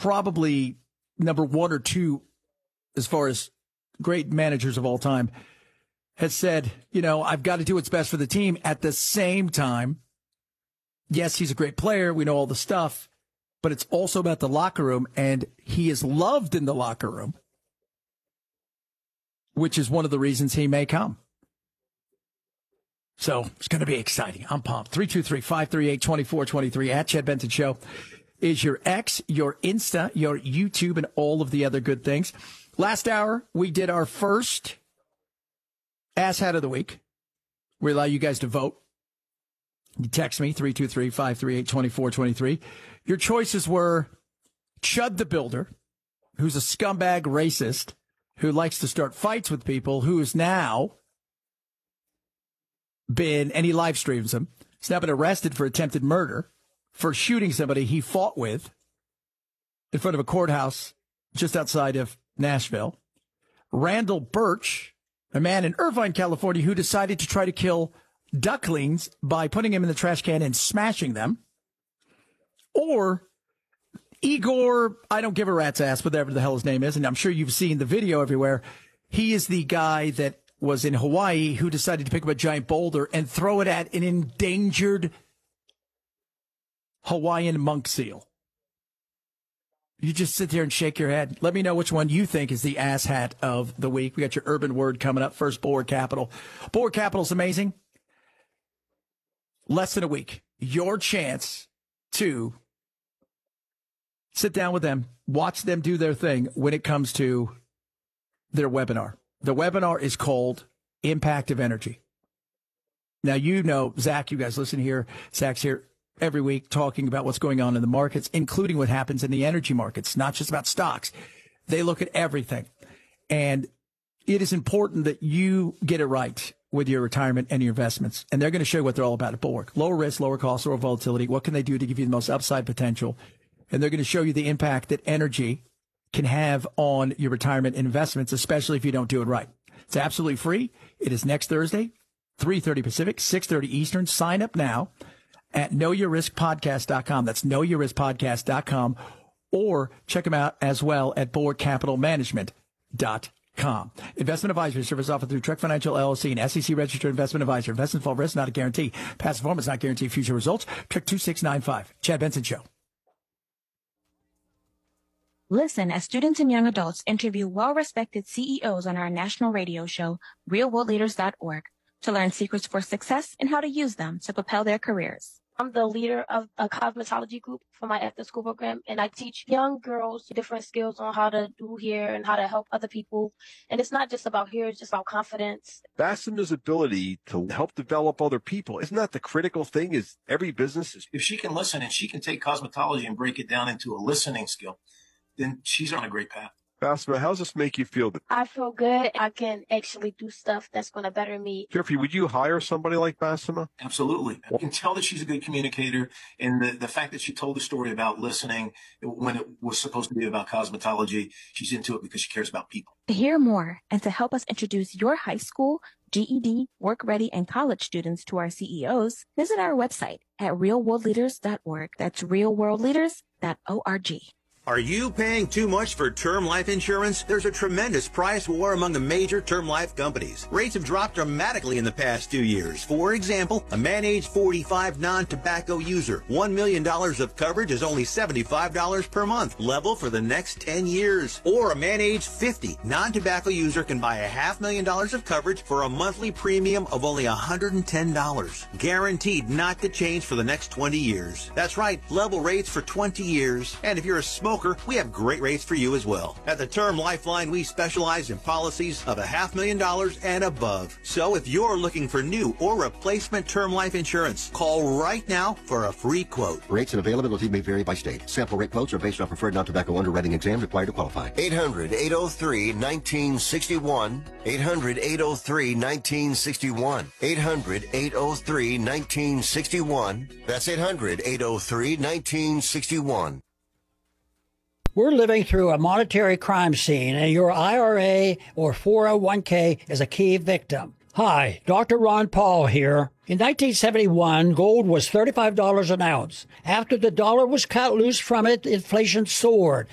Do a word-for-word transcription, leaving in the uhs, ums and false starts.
probably number one or two as far as great managers of all time, has said, you know, I've got to do what's best for the team. At the same time, yes, he's a great player. We know all the stuff, but it's also about the locker room, and he is loved in the locker room, which is one of the reasons he may come. So it's going to be exciting. I'm pumped. three two three, five three eight, two four two three at Chad Benson Show is your X, your Insta, your YouTube, and all of the other good things. Last hour, we did our first Ass Hat of the Week. We allow you guys to vote. You text me, three two three, five three eight, two four two three. Your choices were Chud the Builder, who's a scumbag racist, who likes to start fights with people, who is now been, and he live streams them, he's now been arrested for attempted murder for shooting somebody he fought with in front of a courthouse just outside of Nashville. Randall Birch, a man in Irvine, California, who decided to try to kill ducklings by putting them in the trash can and smashing them. Or Igor, I don't give a rat's ass, whatever the hell his name is, and I'm sure you've seen the video everywhere. He is the guy that was in Hawaii who decided to pick up a giant boulder and throw it at an endangered Hawaiian monk seal. You just sit there and shake your head. Let me know which one you think is the ass hat of the week. We got your urban word coming up. First, Board Capital. Board Capital's amazing. Less than a week. Your chance to sit down with them, watch them do their thing when it comes to their webinar. The webinar is called Impact of Energy. Now, you know, Zach, you guys listen here. Zach's here every week talking about what's going on in the markets, including what happens in the energy markets, not just about stocks. They look at everything. And it is important that you get it right with your retirement and your investments. And they're going to show you what they're all about at Bulwark. Lower risk, lower cost, lower volatility. What can they do to give you the most upside potential? And they're going to show you the impact that energy can have on your retirement investments, especially if you don't do it right. It's absolutely free. It is next Thursday, three thirty Pacific, six thirty Eastern. Sign up now at know your risk podcast dot com. That's know your risk podcast dot com. Or check them out as well at board capital management dot com. Investment advisory service offered through Trek Financial L L C, an S E C registered investment advisor. Investment involved risk, not a guarantee. Past performance not guarantee future results. Trek two six nine five. Chad Benson Show. Listen as students and young adults interview well-respected C E Os on our national radio show, real world leaders dot org, to learn secrets for success and how to use them to propel their careers. I'm the leader of a cosmetology group for my after-school program, and I teach young girls different skills on how to do hair and how to help other people. And it's not just about hair, it's just about confidence. Bassema's ability to help develop other people, isn't that the critical thing? Is every business is... If she can listen and she can take cosmetology and break it down into a listening skill, then she's on a great path. Bassema, how does this make you feel? I feel good. I can actually do stuff that's going to better me. Jeffrey, would you hire somebody like Bassema? Absolutely. I can tell that she's a good communicator, and the, the fact that she told the story about listening when it was supposed to be about cosmetology, she's into it because she cares about people. To hear more and to help us introduce your high school, G E D, work-ready, and college students to our C E Os, visit our website at real world leaders dot org. That's real world leaders dot org. Are you paying too much for term life insurance? There's a tremendous price war among the major term life companies. Rates have dropped dramatically in the past two years. For example, a man age forty-five non-tobacco user, one million dollars of coverage is only seventy-five dollars per month, level for the next ten years. Or a man age fifty non-tobacco user can buy a half million dollars of coverage for a monthly premium of only one hundred ten dollars. Guaranteed not to change for the next twenty years. That's right, level rates for twenty years. And if you're a smoker, we have great rates for you as well. At the Term Lifeline, we specialize in policies of a half million dollars and above. So if you're looking for new or replacement term life insurance, call right now for a free quote. Rates and availability may vary by state. Sample rate quotes are based on preferred non-tobacco underwriting exams required to qualify. eight hundred, eight oh three, nineteen sixty-one. eight hundred, eight oh three, nineteen sixty-one. eight hundred, eight oh three, nineteen sixty-one. That's eight hundred, eight oh three, nineteen sixty-one. We're living through a monetary crime scene, and your I R A or four oh one k is a key victim. Hi, Doctor Ron Paul here. In nineteen seventy-one, gold was thirty-five dollars an ounce. After the dollar was cut loose from it, inflation soared.